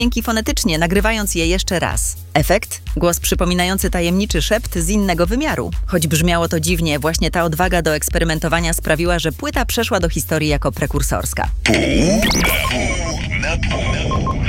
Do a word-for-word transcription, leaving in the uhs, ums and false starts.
dźwięki fonetycznie, nagrywając je jeszcze raz. Efekt? Głos przypominający tajemniczy szept z innego wymiaru. Choć brzmiało to dziwnie, właśnie ta odwaga do eksperymentowania sprawiła, że płyta przeszła do historii jako prekursorska. Pół na pół.